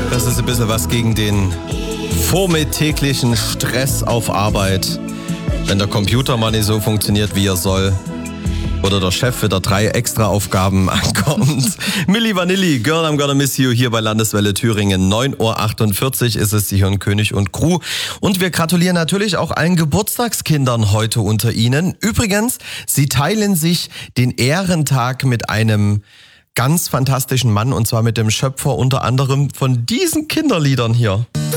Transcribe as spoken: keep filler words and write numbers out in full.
Das ist ein bisschen was gegen den vormittäglichen Stress auf Arbeit. Wenn der Computer mal nicht so funktioniert, wie er soll. Oder der Chef wieder drei Extraaufgaben ankommt. Milli Vanilli, Girl, I'm Gonna Miss You, hier bei Landeswelle Thüringen. neun Uhr achtundvierzig ist es, Sie hören König und Crew. Und wir gratulieren natürlich auch allen Geburtstagskindern heute unter Ihnen. Übrigens, Sie teilen sich den Ehrentag mit einem ganz fantastischen Mann, und zwar mit dem Schöpfer unter anderem von diesen Kinderliedern hier.